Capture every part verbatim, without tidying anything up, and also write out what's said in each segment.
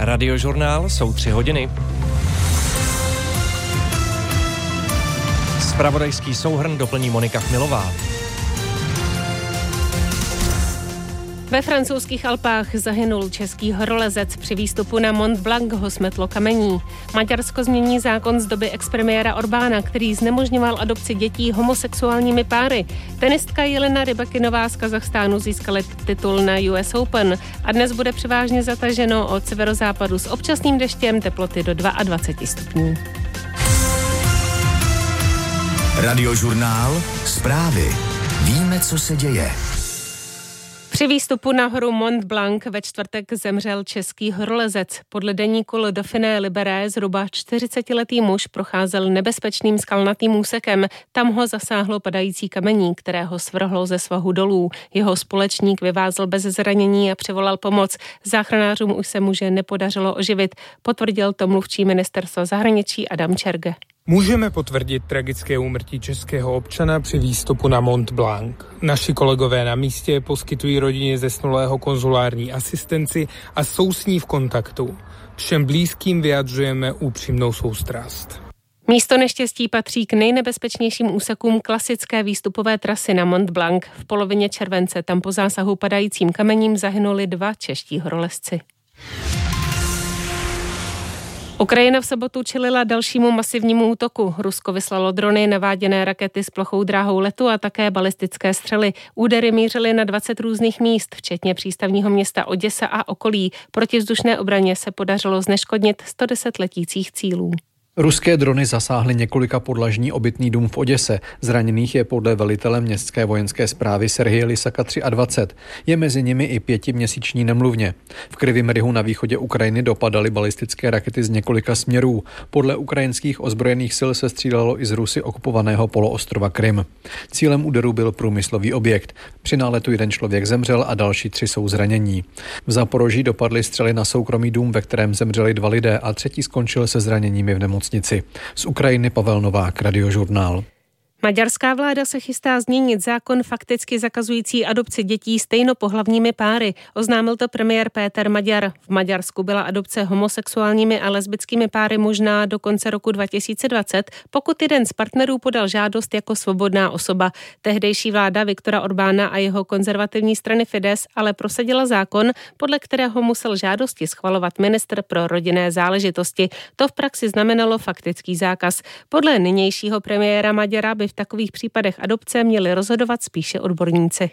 Radiožurnál, jsou tři hodiny. Zpravodajský souhrn doplní Monika Chmilová. Ve francouzských Alpách zahynul český horolezec. Při výstupu na Mont Blanc ho smetlo kamení. Maďarsko změní zákon z doby expremiéra Orbána, který znemožňoval adopci dětí homosexuálními páry. Tenistka Jelena Rybakinová z Kazachstánu získala titul na U S Open a dnes bude převážně zataženo od severozápadu s občasným deštěm, teploty do dvacet dva stupňů. Radiožurnál, zprávy. Víme, co se děje. Při výstupu na horu Mont Blanc ve čtvrtek zemřel český horolezec. Podle deníku Le Dauphiné Libéré zhruba čtyřicetiletý muž procházel nebezpečným skalnatým úsekem. Tam ho zasáhlo padající kamení, které ho svrhlo ze svahu dolů. Jeho společník vyvázl bez zranění a přivolal pomoc. Záchranářům už se muže nepodařilo oživit, potvrdil to mluvčí ministerstva zahraničí Adam Čerge. Můžeme potvrdit tragické úmrtí českého občana při výstupu na Mont Blanc. Naši kolegové na místě poskytují rodině zesnulého konzulární asistenci a jsou s ní v kontaktu. Všem blízkým vyjadřujeme upřímnou soustrast. Místo neštěstí patří k nejnebezpečnějším úsekům klasické výstupové trasy na Mont Blanc. V polovině července tam po zásahu padajícím kamením zahynuli dva čeští horolezci. Ukrajina v sobotu čelila dalšímu masivnímu útoku. Rusko vyslalo drony, naváděné rakety s plochou dráhou letu a také balistické střely. Údery mířily na dvacet různých míst, včetně přístavního města Oděsa a okolí. Protivzdušné obraně se podařilo zneškodnit sto deset letících cílů. Ruské drony zasáhly několika podlažní obytný dům v Oděse. Zraněných je podle velitele městské vojenské správy Serhije Lysaka dvacet tři. Je mezi nimi i pětiměsíční nemluvně. V Krivím Rihu na východě Ukrajiny dopadaly balistické rakety z několika směrů. Podle ukrajinských ozbrojených sil se střílelo i z Rusy okupovaného poloostrova Krym. Cílem úderu byl průmyslový objekt. Při náletu jeden člověk zemřel a další tři jsou zranění. V Zaporoží dopadly střely na soukromý dům, ve kterém zemřeli dva lidé a třetí skončil se zraněními v nemocnici. Z Ukrajiny Pavel Novák, Radiožurnál. Maďarská vláda se chystá změnit zákon fakticky zakazující adopci dětí stejnopohlavními páry. Oznámil to premiér Péter Maďar. V Maďarsku byla adopce homosexuálními a lesbickými páry možná do konce roku dva tisíce dvacet, pokud jeden z partnerů podal žádost jako svobodná osoba. Tehdejší vláda Viktora Orbána a jeho konzervativní strany Fidesz ale prosadila zákon, podle kterého musel žádosti schvalovat ministr pro rodinné záležitosti. To v praxi znamenalo faktický zákaz. Podle nynějšího premiéra Maďara by v takových případech adopce měli rozhodovat spíše odborníci.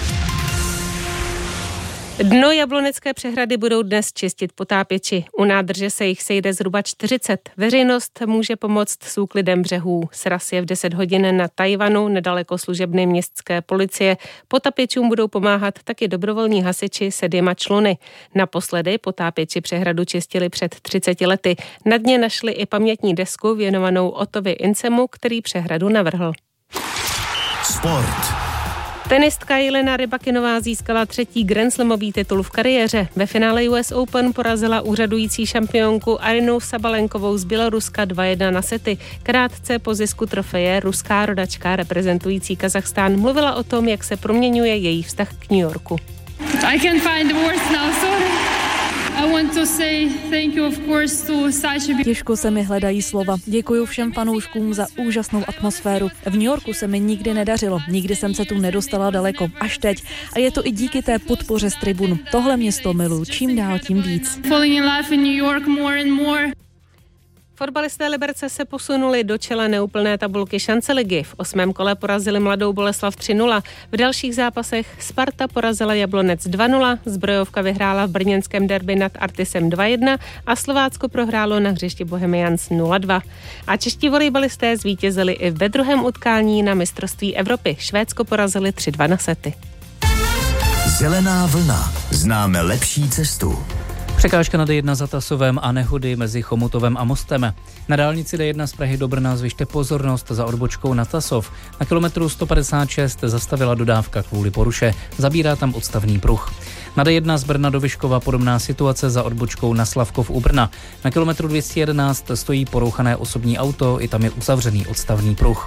Dno Jablonecké přehrady budou dnes čistit potápěči. U nádrže se jich sejde zhruba čtyřicet. Veřejnost může pomoct s úklidem břehů. Sraz je v deset hodin na Tajvanu, nedaleko služebny městské policie. Potápěčům budou pomáhat taky dobrovolní hasiči se dvěma čluny. Naposledy potápěči přehradu čistili před třiceti lety. Na dně našli i pamětní desku věnovanou Ottovi Incemu, který přehradu navrhl. Sport. Tenistka Jelena Rybakinová získala třetí grandslamový titul v kariéře. Ve finále U S Open porazila úřadující šampionku Arinu Sabalenkovou z Běloruska dva jedna na sety. Krátce po zisku trofeje ruská rodačka reprezentující Kazachstán mluvila o tom, jak se proměňuje její vztah k New Yorku. I can find the words now, sorry. I want to say thank you of course to such a... Těžko se mi hledají slova. Děkuji všem fanouškům za úžasnou atmosféru. V New Yorku se mi nikdy nedařilo. Nikdy jsem se tu nedostala daleko. Až teď. A je to i díky té podpoře z tribun. Tohle město miluji čím dál tím víc. Falling in love in New York more and more. Fotbalisté Liberce se posunuli do čela neúplné tabulky šanceligy. V osmém kole porazili Mladou Boleslav tři nula. V dalších zápasech Sparta porazila Jablonec dva nula, Zbrojovka vyhrála v brněnském derby nad Artisem dva jedna a Slovácko prohrálo na hřišti Bohemians nula dva. A čeští volejbalisté zvítězili i ve druhém utkání na mistrovství Evropy. Švédsko porazili tři dva na sety. Zelená vlna. Známe lepší cestu. Překážka na D jedna za Tasovem a nehody mezi Chomutovem a Mostem. Na dálnici D jedna z Prahy do Brna zvyšte pozornost za odbočkou na Tasov. Na kilometru sto padesát šest zastavila dodávka kvůli poruše. Zabírá tam odstavný pruh. Na D jedna z Brna do Vyškova podobná situace za odbočkou na Slavkov u Brna. Na kilometru dvě stě jedenáct stojí porouchané osobní auto, i tam je uzavřený odstavný pruh.